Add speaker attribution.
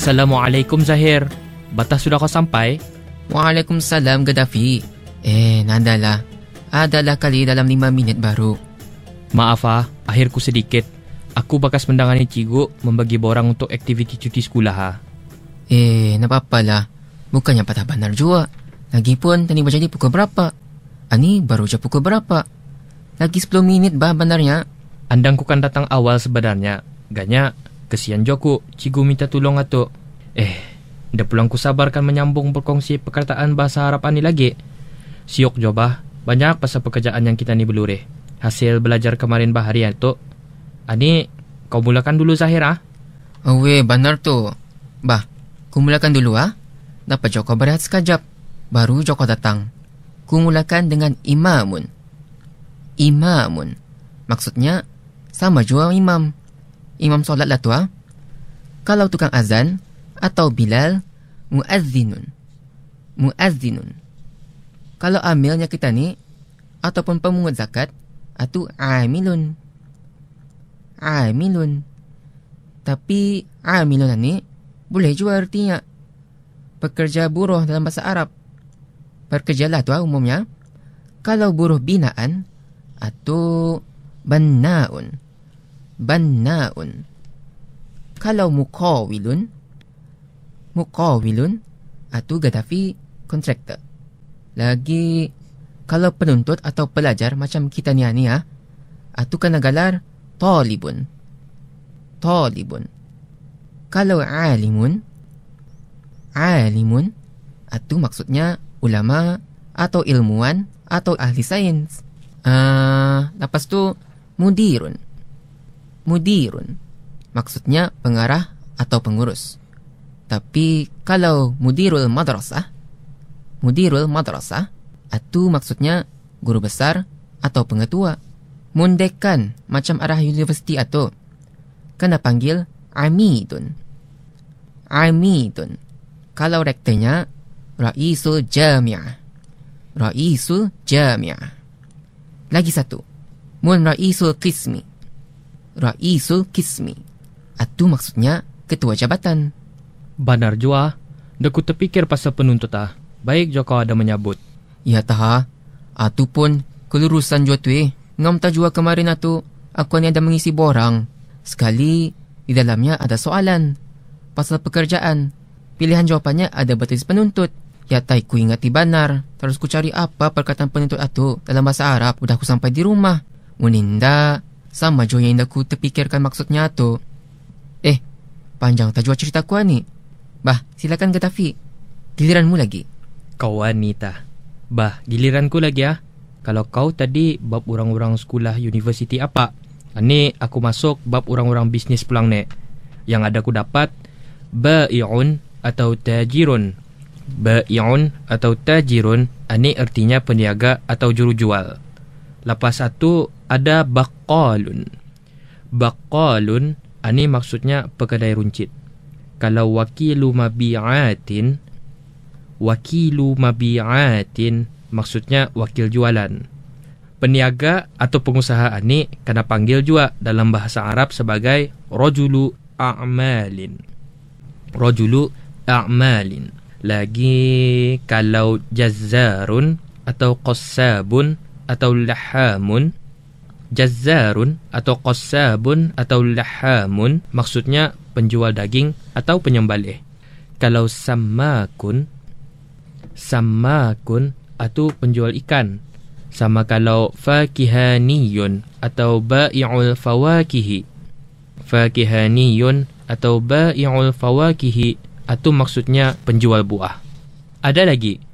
Speaker 1: Assalamualaikum Zahir. Batas sudah kau sampai?
Speaker 2: Waalaikumsalam Gaddafi. Nadalah. Adalah kali dalam 5 minit baru.
Speaker 1: Maaf akhirku sedikit. Aku bakas mendangani cigu membagi borang untuk aktiviti cuti sekolah
Speaker 2: Napapalah. Bukannya patah benar juga. Lagipun tadi berjadi pukul berapa? Ani baru je pukul berapa? Lagi 10 minit benarnya.
Speaker 1: Andang ku kan datang awal sebenarnya. Ganya, kesian Joku. Cigu minta tolong atuk. Dah pulang ku sabarkan menyambung berkongsi perkataan bahasa Arab ani lagi. Siok jobah. Banyak pasal pekerjaan yang kita ni belureh. Hasil belajar kemarin bahari atuk. Ani, kau mulakan dulu Zahir
Speaker 2: benar tu. Bah, ku mulakan dulu Dapat Joko berehat sekejap. Baru Joko datang. Ku mulakan dengan imamun. Imamun. Maksudnya, sama jua imam. Imam solat lah tu Kalau tukang azan atau Bilal, muazzinun. Muazzinun. Kalau amilnya kita ni, ataupun pemungut zakat, atau amilun. Amilun. Tapi amilun ni boleh juga artinya pekerja buruh dalam bahasa Arab. Pekerjalah tu umumnya. Kalau buruh binaan atau bannaun. Bannaun. Kalau muqawilun atau Gaddafi kontraktor. Lagi kalau penuntut atau pelajar macam kita ni atau kena galar talibun. Talibun. Kalau alimun atau maksudnya ulama atau ilmuwan atau ahli sains. Lepas tu mudirun. Mudirun maksudnya pengarah atau pengurus. Tapi kalau mudirul madrasah atau maksudnya guru besar atau pengetua. Mundekan macam arah universiti atau kena panggil amidun. Amidun. Kalau rektornya Raisul Jami'ah. Raisul Jami'ah. Lagi satu. Mun Raisul Qismi. Raisul Qismi. Atau maksudnya ketua jabatan.
Speaker 1: Benar jua. Dah ku terfikir pasal penuntut Baik Joko ada menyabut.
Speaker 2: Ya Atu pun kelurusan jua tu Ngam tak jua kemarin aku ni ada mengisi borang. Sekali di dalamnya ada soalan pasal pekerjaan. Pilihan jawapannya ada bertulis penuntut. Ya ku ingati benar. Terus ku cari apa perkataan penuntut dalam bahasa Arab. Udah ku sampai di rumah. Muninda sama jua yang ku terfikirkan maksudnya panjang tak jua cerita ku ni. Bah, silakan Gaddafi. Giliranmu lagi.
Speaker 1: Kau wanita. Bah, giliranku lagi Kalau kau tadi bab orang-orang sekolah universiti apa? Ni aku masuk bab orang-orang bisnis pulang nek. Yang ada aku dapat ba'i'un atau tajirun. Ba'i'un atau tajirun ni artinya peniaga atau juru jual. Lepas satu ada baqqalun. Baqqalun ni maksudnya pekedai runcit. Kalau wakilu mabi'atin maksudnya wakil jualan. Peniaga atau pengusaha ni kena panggil juga dalam bahasa Arab sebagai rajulu a'malin. Rajulu a'malin. Lagi kalau jazzarun atau qassabun atau lahamun. Jazzarun atau qassabun atau lahamun maksudnya penjual daging atau penyembelih. Kalau sammakun atau penjual ikan. Sama kalau fakihaniyun atau ba'i'ul fawakihi. Fakihaniyun atau ba'i'ul fawakihi atau maksudnya penjual buah. Ada lagi